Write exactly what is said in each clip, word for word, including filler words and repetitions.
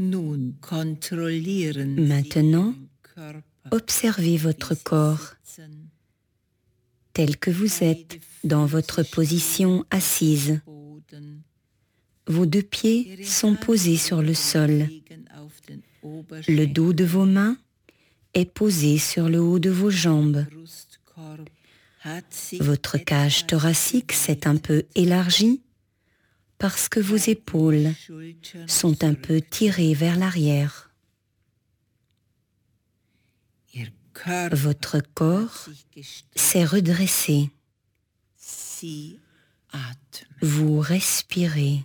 Maintenant, observez votre corps tel que vous êtes dans votre position assise. Vos deux pieds sont posés sur le sol. Le dos de vos mains est posé sur le haut de vos jambes. Votre cage thoracique s'est un peu élargie parce que vos épaules sont un peu tirées vers l'arrière. Votre corps s'est redressé. Vous respirez.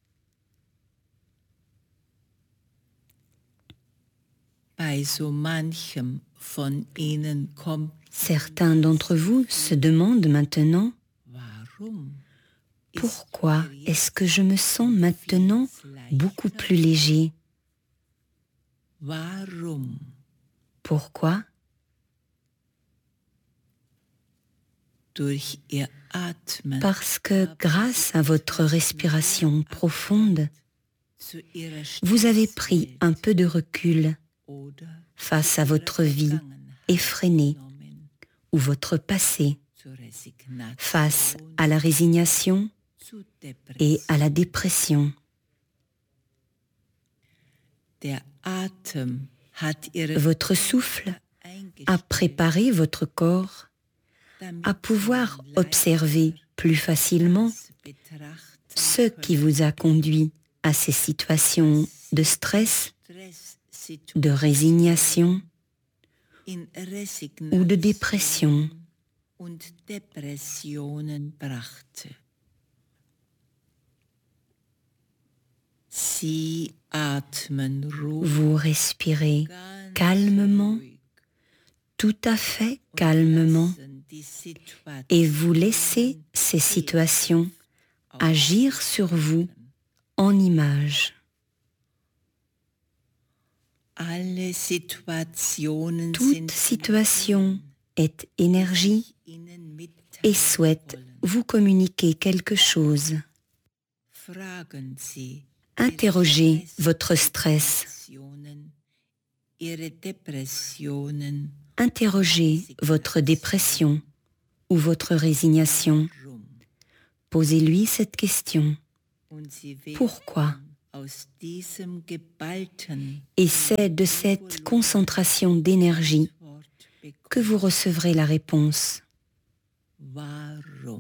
Certains d'entre vous se demandent maintenant « Pourquoi est-ce que je me sens maintenant beaucoup plus léger ?» Pourquoi ? Parce que grâce à votre respiration profonde, vous avez pris un peu de recul face à votre vie effrénée ou votre passé, face à la résignation et à la dépression. Votre souffle a préparé votre corps à pouvoir observer plus facilement ce qui vous a conduit à ces situations de stress, de résignation ou de dépression. Vous respirez calmement, tout à fait calmement, et vous laissez ces situations agir sur vous en images. Toute situation est énergie et souhaite vous communiquer quelque chose. Interrogez votre stress. Interrogez votre dépression ou votre résignation. Posez-lui cette question. Pourquoi ? Et c'est de cette concentration d'énergie que vous recevrez la réponse. Pourquoi ?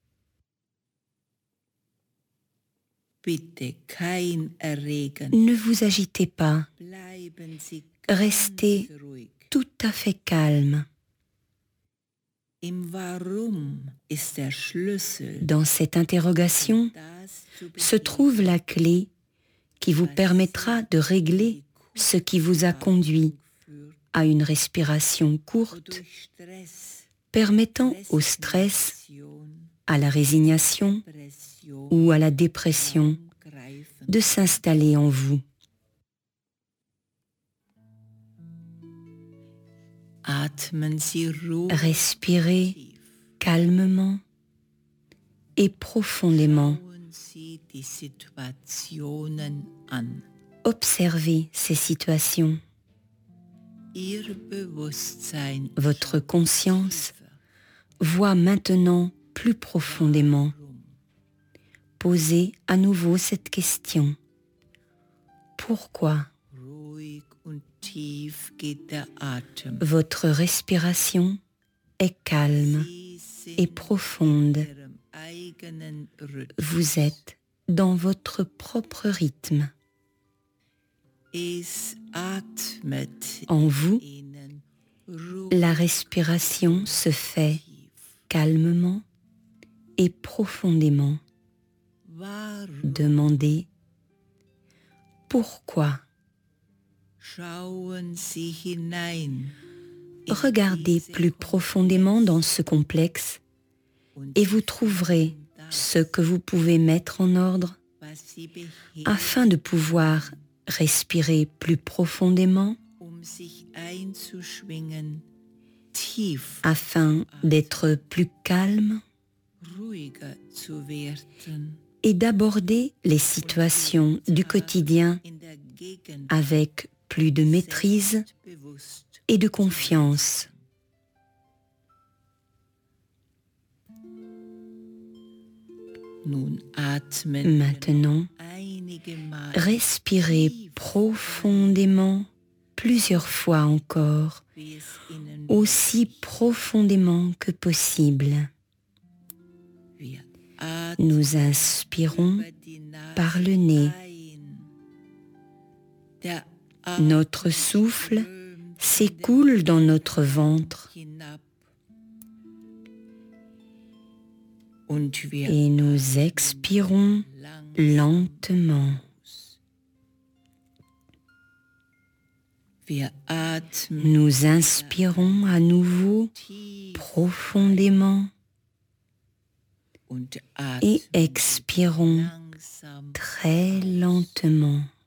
Ne vous agitez pas. Restez tout à fait calme. Dans cette interrogation se trouve la clé qui vous permettra de régler ce qui vous a conduit à une respiration courte, permettant au stress, à la résignation ou à la dépression de s'installer en vous. Respirez calmement et profondément. Observez ces situations. Votre conscience voit maintenant plus profondément. Posez à nouveau cette question. Pourquoi ? Votre respiration est calme et profonde. Vous êtes dans votre propre rythme. En vous, la respiration se fait calmement et profondément. Demandez pourquoi. Regardez plus profondément dans ce complexe et vous trouverez ce que vous pouvez mettre en ordre afin de pouvoir respirer plus profondément, afin d'être plus calme et d'aborder les situations du quotidien avec plus de maîtrise et de confiance. Maintenant, respirez profondément plusieurs fois encore, aussi profondément que possible. Nous inspirons par le nez. Notre souffle s'écoule dans notre ventre et nous expirons lentement. Nous inspirons à nouveau profondément et expirons très lentement.